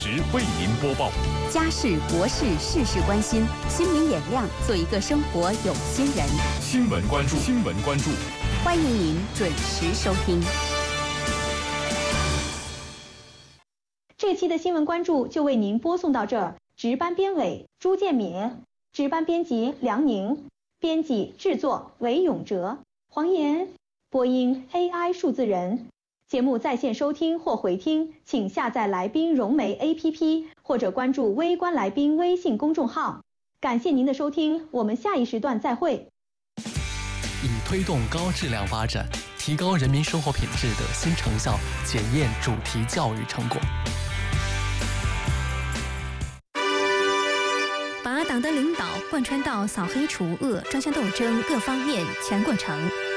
为您播报家事国事事事关心，新闻眼亮，做一个生活有心人。 新闻关注， 欢迎您准时收听。 这期的新闻关注就为您播送到这儿。值班编委朱建敏，值班编辑梁宁，编辑制作韦永哲、黄岩，播音 AI 数字人。节目在线收听或回听，请下载来宾融媒 APP 或者关注微观来宾微信公众号。感谢您的收听，我们下一时段再会。 以推动高质量发展、提高人民生活品质的新成效检验主题教育成果， 把党的领导贯穿到扫黑除恶、专项斗争各方面全过程。